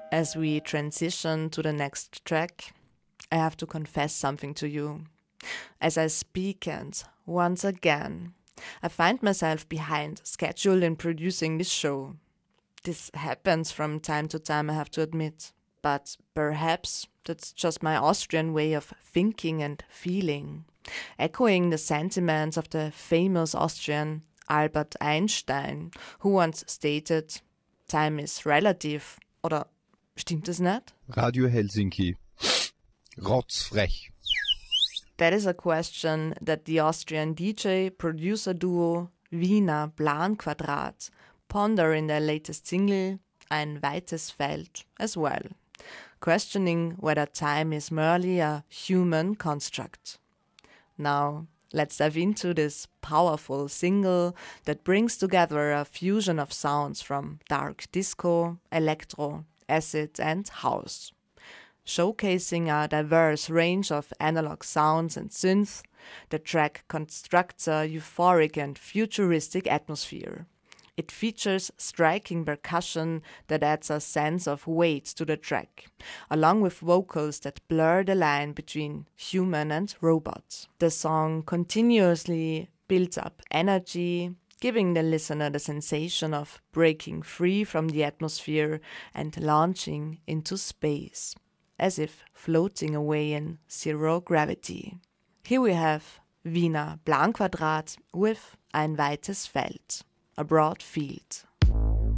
As we transition to the next track, I have to confess something to you. As I speak and once again, I find myself behind schedule in producing this show. This happens from time to time, I have to admit. But perhaps that's just my Austrian way of thinking and feeling, echoing the sentiments of the famous Austrian Albert Einstein, who once stated, time is relative, oder stimmt es nicht? Radio Helsinki. Rotzfrech. That is a question that the Austrian DJ producer duo Wiener Planquadrat ponder in their latest single Ein weites Feld as well, questioning whether time is merely a human construct. Now, let's dive into this powerful single that brings together a fusion of sounds from dark disco, electro, acid, and house. Showcasing a diverse range of analog sounds and synth, the track constructs a euphoric and futuristic atmosphere. It features striking percussion that adds a sense of weight to the track, along with vocals that blur the line between human and robot. The song continuously builds up energy, giving the listener the sensation of breaking free from the atmosphere and launching into space, as if floating away in zero gravity. Here we have Wiener Planquadrat with Ein weites Feld, a broad field.